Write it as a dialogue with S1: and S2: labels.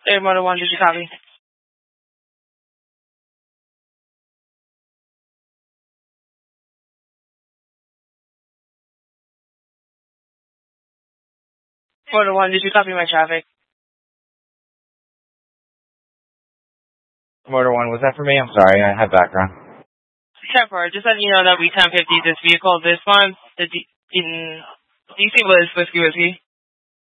S1: Air Motor 1, did you copy? Motor 1, did you copy my traffic?
S2: Motor 1, was that for me? I'm sorry, I had background.
S1: Shepard, just letting you know that we 1050 this vehicle. This one, the DC was Whiskey Whiskey.